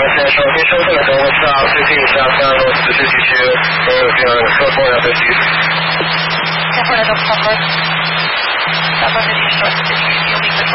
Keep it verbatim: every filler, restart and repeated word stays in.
Dallas National. Can you show us on the Dallas South, fifteen southbound, north to fifty-two, north beyond California fifty. De acuerdo, por favor. Southbound fifty, north to fifty, you'll be good.